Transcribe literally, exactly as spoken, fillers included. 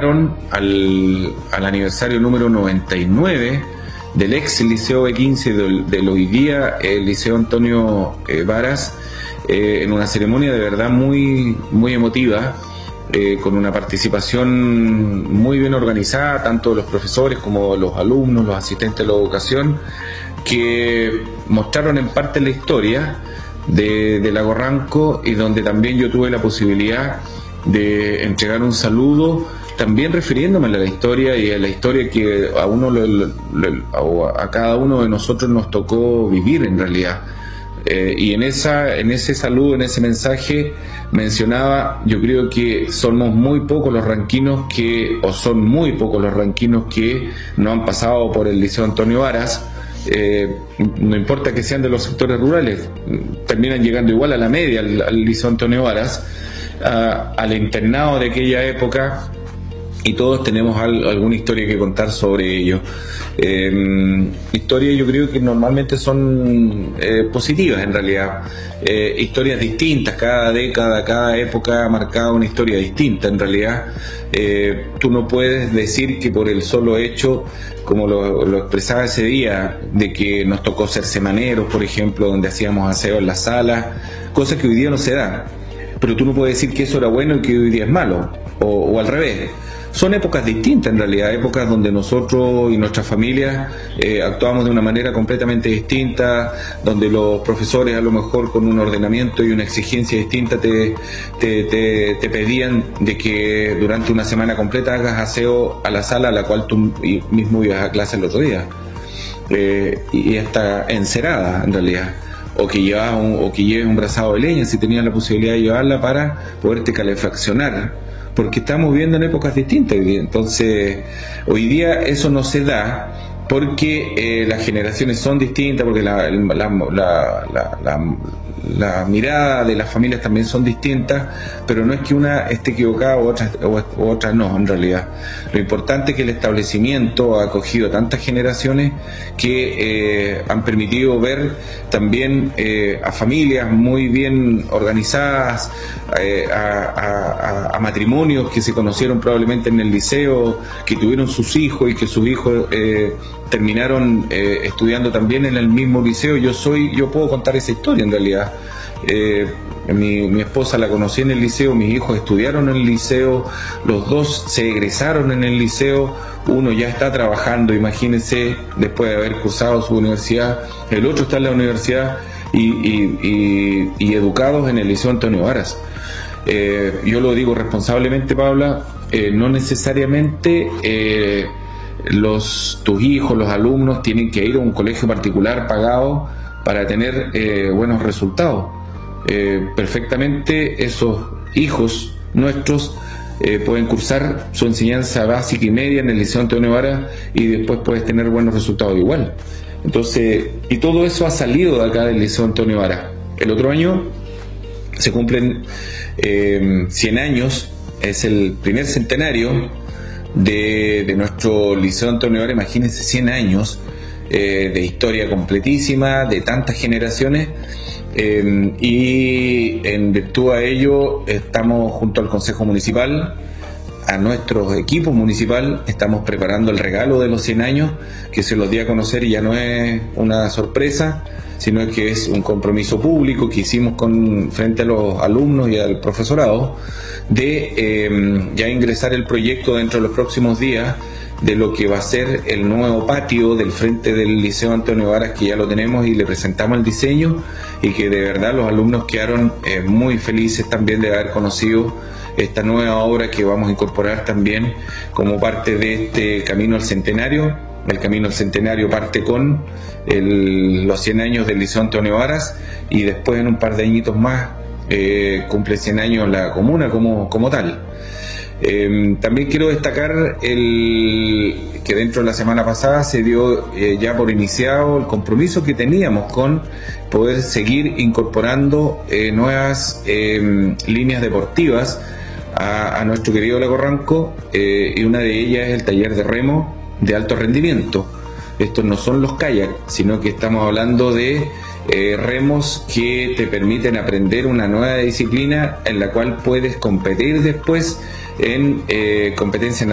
invitaron al, al aniversario número noventa y nueve del ex Liceo B quince del, del hoy día el Liceo Antonio eh, Varas, eh, en una ceremonia de verdad muy, muy emotiva, eh, con una participación muy bien organizada, tanto de los profesores como de los alumnos, los asistentes de la educación, que mostraron en parte la historia de, de Lago Ranco, y donde también yo tuve la posibilidad de entregar un saludo, también refiriéndome a la historia y a la historia que a uno lo, lo, lo, a cada uno de nosotros nos tocó vivir en realidad. Eh, y en esa en ese saludo, en ese mensaje mencionaba, yo creo que somos muy pocos los ranquinos que, o son muy pocos los ranquinos que no han pasado por el Liceo Antonio Varas. Eh, no importa que sean de los sectores rurales, terminan llegando igual a la media al, al Liceo Antonio Varas, a, al internado de aquella época, y todos tenemos al, alguna historia que contar sobre ello. Eh, historias yo creo que normalmente son eh, positivas en realidad, eh, historias distintas, cada década, cada época ha marcado una historia distinta en realidad. Eh, tú no puedes decir que por el solo hecho, como lo, lo expresaba ese día, de que nos tocó ser semaneros, por ejemplo, donde hacíamos aseo en la sala, cosas que hoy día no se dan, pero tú no puedes decir que eso era bueno y que hoy día es malo, o, o al revés. Son épocas distintas en realidad, épocas donde nosotros y nuestras familias eh, actuamos de una manera completamente distinta, donde los profesores a lo mejor con un ordenamiento y una exigencia distinta te, te, te, te pedían de que durante una semana completa hagas aseo a la sala a la cual tú mismo ibas a clase el otro día, eh, y hasta encerada en realidad. O que, llevas un, o que lleves un brazado de leña si tenías la posibilidad de llevarla para poderte calefaccionar, porque estamos viviendo en épocas distintas. Entonces hoy día eso no se da porque eh, las generaciones son distintas, porque la, la, la, la, la, la mirada de las familias también son distintas, pero no es que una esté equivocada u otra, u otra no, en realidad. Lo importante es que el establecimiento ha acogido a tantas generaciones que eh, han permitido ver también eh, a familias muy bien organizadas, eh, a, a, a matrimonios que se conocieron probablemente en el liceo, que tuvieron sus hijos y que sus hijos eh, terminaron eh, estudiando también en el mismo liceo. Yo soy, yo puedo contar esa historia en realidad. Eh, mi, mi esposa la conocí en el liceo, mis hijos estudiaron en el liceo, los dos se egresaron en el liceo, uno ya está trabajando, imagínense, después de haber cursado su universidad, el otro está en la universidad y, y, y, y educados en el Liceo Antonio Varas. Eh, yo lo digo responsablemente, Paula, eh, no necesariamente eh, los, tus hijos, los alumnos tienen que ir a un colegio particular pagado para tener eh, buenos resultados. Eh, perfectamente esos hijos nuestros eh, pueden cursar su enseñanza básica y media en el Liceo Antonio Varas y después puedes tener buenos resultados igual. Entonces, y todo eso ha salido de acá del Liceo Antonio Varas. El otro año se cumplen eh, cien años, es el primer centenario de, de nuestro Liceo Antonio Varas. Imagínense, cien años eh, de historia completísima, de tantas generaciones. Eh, y en virtud a ello estamos junto al Consejo Municipal, a nuestro equipo municipal, estamos preparando el regalo de los cien años, que se los di a conocer y ya no es una sorpresa, sino que es un compromiso público que hicimos con, frente a los alumnos y al profesorado, de eh, ya ingresar el proyecto dentro de los próximos días de lo que va a ser el nuevo patio del frente del Liceo Antonio Varas, que ya lo tenemos y le presentamos el diseño, y que de verdad los alumnos quedaron eh, muy felices también de haber conocido esta nueva obra que vamos a incorporar también como parte de este Camino al Centenario. El Camino al Centenario parte con el, los cien años del Liceo Antonio Varas, y después en un par de añitos más eh, cumple cien años la comuna como, como tal. Eh, también quiero destacar el, que dentro de la semana pasada se dio eh, ya por iniciado el compromiso que teníamos con poder seguir incorporando eh, nuevas eh, líneas deportivas a, a nuestro querido Lago Ranco, eh, y una de ellas es el taller de remo de alto rendimiento. Estos no son los kayaks, sino que estamos hablando de eh, remos que te permiten aprender una nueva disciplina en la cual puedes competir después en eh, competencias